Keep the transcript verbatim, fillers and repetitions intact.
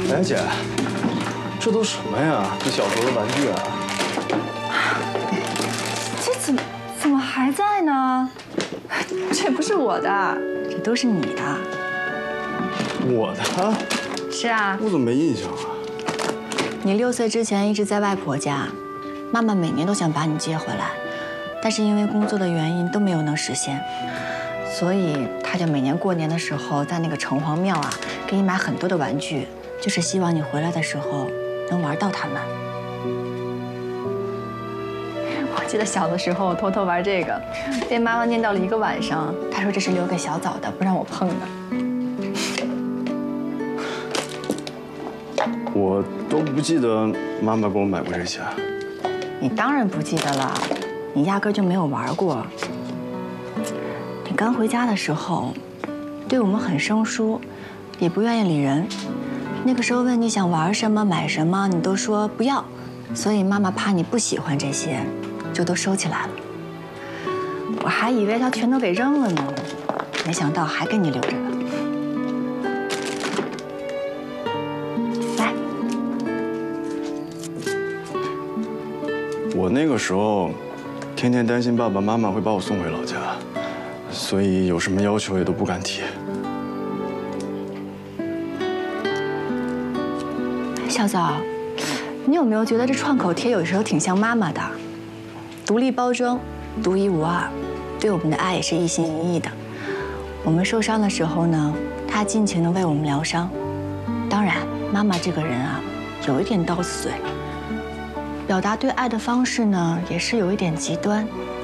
哎，姐，这都什么呀？这小时候的玩具啊！ 这怎么怎么还在呢？这不是我的，这都是你的。 我的？ 是啊。 我怎么没印象啊？ 你六岁之前一直在外婆家，妈妈每年都想把你接回来，但是因为工作的原因都没有能实现，所以她就每年过年的时候在那个城隍庙啊，给你买很多的玩具。 就是希望你回来的时候能玩到它们。我记得小的时候偷偷玩这个，被妈妈念叨了一个晚上。她说这是留给小枣的，不让我碰的。 我都不记得妈妈给我买过这些。 你当然不记得了，你压根就没有玩过。你刚回家的时候，对我们很生疏，也不愿意理人。 那个时候问你想玩什么、买什么，你都说不要，所以妈妈怕你不喜欢这些，就都收起来了。我还以为她全都给扔了呢，没想到还给你留着呢。来， 我那个时候，天天担心爸爸妈妈会把我送回老家，所以有什么要求也都不敢提。 小枣，你有没有觉得这创口贴有时候挺像妈妈的？独立包装，独一无二，对我们的爱也是一心一意的。我们受伤的时候呢，她尽情的为我们疗伤。当然，妈妈这个人啊，有一点刀子嘴，表达对爱的方式呢，也是有一点极端。